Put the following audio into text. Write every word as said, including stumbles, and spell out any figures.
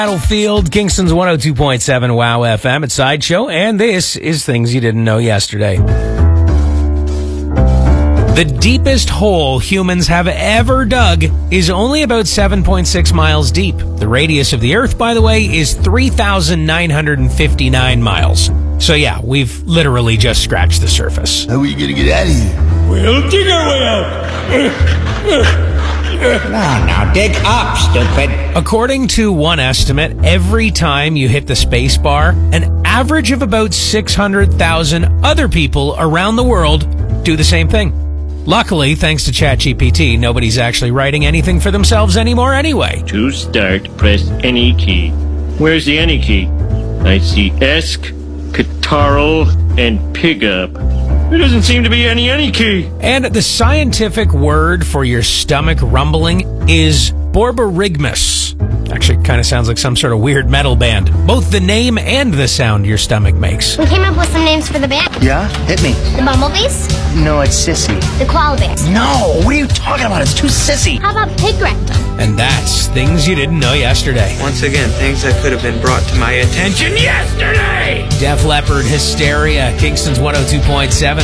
Battlefield, Kingston's one oh two point seven WOW F M at Sideshow, and this is Things You Didn't Know Yesterday. The deepest hole humans have ever dug is only about seven point six miles deep. The radius of the Earth, by the way, is three thousand nine hundred fifty-nine miles. So yeah, we've literally just scratched the surface. How are you gonna get out of here? We'll dig our way out. Now, now, dig up, stupid. According to one estimate, every time you hit the space bar, an average of about six hundred thousand other people around the world do the same thing. Luckily, thanks to ChatGPT, nobody's actually writing anything for themselves anymore anyway. To start, press any key. Where's the any key? I see Esk, Catarl, and Pickup. There doesn't seem to be any any key. And the scientific word for your stomach rumbling is borborygmus. Actually, kind of sounds like some sort of weird metal band. Both the name and the sound your stomach makes. We came up with some names for the band. Yeah? Hit me. The Bumblebees, No, it's Sissy. the Koala Bears. No, what are you talking about? It's too sissy. How about Pig Rectum? And that's Things You Didn't Know Yesterday. Once again, things that could have been brought to my attention yesterday! Def Leppard, Hysteria, Kingston's one oh two point seven.